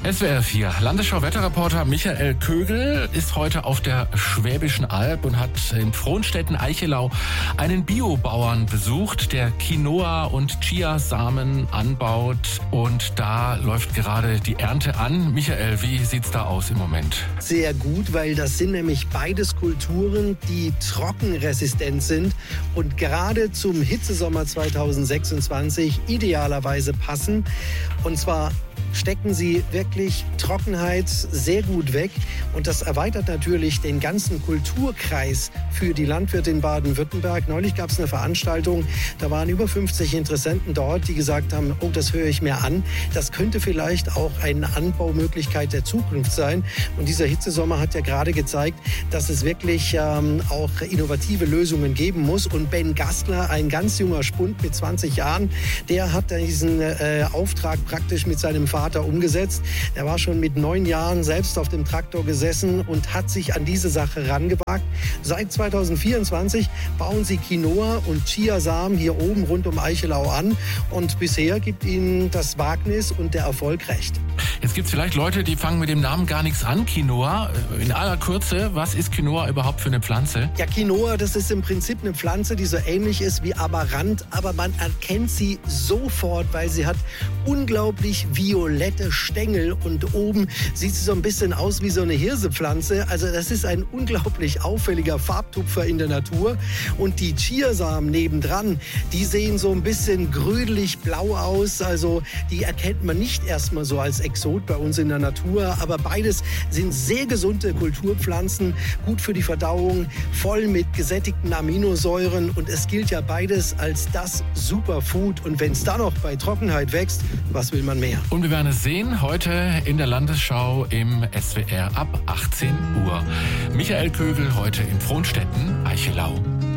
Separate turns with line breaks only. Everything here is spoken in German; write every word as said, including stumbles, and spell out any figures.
S W R vier Landesschau-Wetterreporter Michael Kögel ist heute auf der Schwäbischen Alb und hat in Frohnstetten-Eichelau einen Biobauern besucht, der Quinoa und Chiasamen anbaut. Und da läuft gerade die Ernte an. Michael, wie sieht's da aus im Moment?
Sehr gut, weil das sind nämlich beides Kulturen, die trockenresistent sind und gerade zum Hitzesommer zweitausendsechsundzwanzig idealerweise passen. Und zwar stecken sie wirklich Trockenheit sehr gut weg. Und das erweitert natürlich den ganzen Kulturkreis für die Landwirte in Baden-Württemberg. Neulich gab es eine Veranstaltung, da waren über fünfzig Interessenten dort, die gesagt haben, oh, das höre ich mir an. Das könnte vielleicht auch eine Anbaumöglichkeit der Zukunft sein. Und dieser Hitzesommer hat ja gerade gezeigt, dass es wirklich ähm, auch innovative Lösungen geben muss. Und Ben Gastler, ein ganz junger Spund mit zwanzig Jahren, der hat diesen äh, Auftrag praktisch mit seinem Vater umgesetzt. Er war schon mit neun Jahren selbst auf dem Traktor gesessen und hat sich an diese Sache rangewagt. Seit zweitausendvierundzwanzig bauen sie Quinoa und Chiasamen hier oben rund um Eichelau an und bisher gibt ihnen das Wagnis und der Erfolg recht.
Jetzt gibt es vielleicht Leute, die fangen mit dem Namen gar nichts an. Quinoa, in aller Kürze, was ist Quinoa überhaupt für eine Pflanze?
Ja, Quinoa, das ist im Prinzip eine Pflanze, die so ähnlich ist wie Amaranth, aber man erkennt sie sofort, weil sie hat unglaublich violette Stängel und oben sieht sie so ein bisschen aus wie so eine Hirsepflanze. Also das ist ein unglaublich auffälliger Farbtupfer in der Natur. Und die Chiasamen nebendran, die sehen so ein bisschen grünlich blau aus. Also die erkennt man nicht erstmal so als Exot bei uns in der Natur, aber beides sind sehr gesunde Kulturpflanzen, gut für die Verdauung, voll mit gesättigten Aminosäuren und es gilt ja beides als das Superfood und wenn es dann noch bei Trockenheit wächst, was will man mehr?
Und wir werden es sehen, heute in der Landesschau im S W R ab achtzehn Uhr. Michael Kögel heute in Frohnstetten, Eichelau.